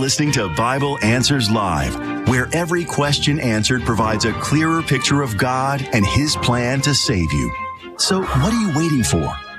listening to Bible Answers Live, where every question answered provides a clearer picture of God and His plan to save you. So what are you waiting for?